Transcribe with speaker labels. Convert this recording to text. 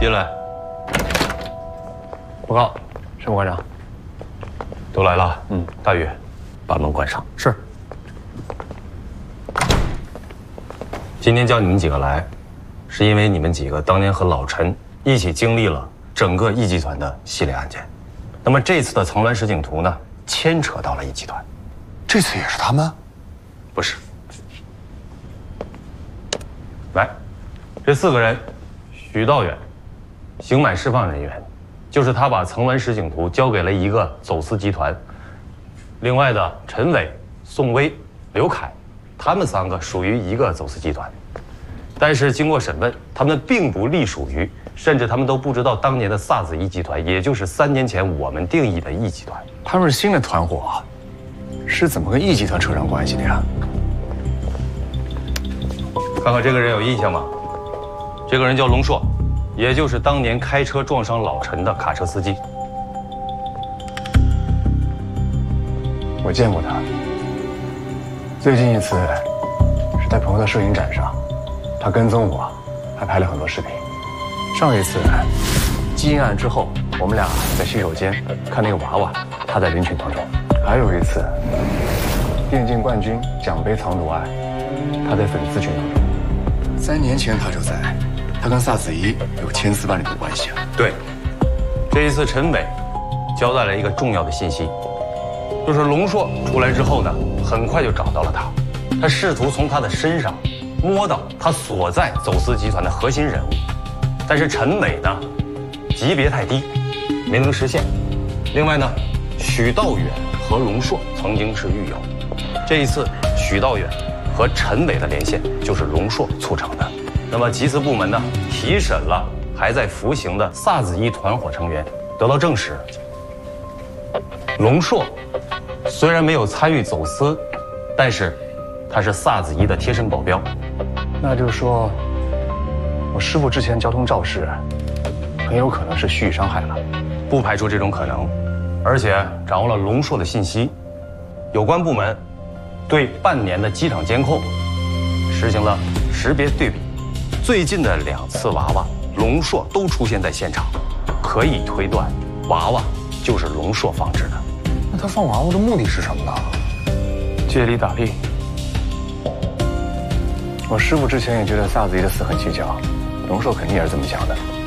Speaker 1: 进来。
Speaker 2: 报告，申副馆长。
Speaker 1: 都来了。大宇，把门关上。
Speaker 2: 是。
Speaker 1: 今天叫你们几个来，是因为你们几个当年和老陈一起经历了整个一集团的系列案件。那么这次的层峦实景图呢，牵扯到了一集团。
Speaker 3: 这次也是他们？
Speaker 1: 不是。来，这4个人，许道远，刑满释放人员，就是他把层峦实景图交给了一个走私集团。另外的陈伟、宋威、刘凯，他们3个属于一个走私集团，但是经过审问，他们并不隶属于，甚至他们都不知道当年的萨子一集团，也就是3年前我们定义的一集团。
Speaker 2: 他们是新的团伙，是怎么跟一集团扯上关系的呀？
Speaker 1: 看看这个人有印象吗？这个人叫龙硕，也就是当年开车撞伤老陈的卡车司机。
Speaker 2: 我见过他，最近一次是在朋友的摄影展上，他跟踪我，还拍了很多视频。上一次基因案之后，我们俩在洗手间看那个娃娃，他在人群当中。还有一次，电竞冠军奖杯藏毒案，他在粉丝群当中。3年前他就在，他跟萨子怡有千丝万缕的关系啊。
Speaker 1: 对，这一次陈伟交代了一个重要的信息，就是龙硕出来之后呢，很快就找到了他，他试图从他的身上摸到他所在走私集团的核心人物，但是陈伟呢，级别太低，没能实现。另外呢，许道远和龙硕曾经是狱友，这一次许道远和陈伟的连线就是龙硕促成的。那么缉私部门呢，提审了还在服刑的萨子一团伙成员，得到证实，龙硕虽然没有参与走私，但是他是萨子一的贴身保镖。
Speaker 2: 那就是说，我师傅之前交通肇事，很有可能是蓄意伤害了。
Speaker 1: 不排除这种可能，而且掌握了龙硕的信息，有关部门对半年的机场监控实行了识别对比，最近的2次娃娃，龙硕都出现在现场，可以推断娃娃就是龙硕放置的。
Speaker 3: 那他放娃娃的目的是什么呢？
Speaker 2: 借力打力。我师傅之前也觉得萨子怡的死很蹊跷，龙硕肯定也是这么想的。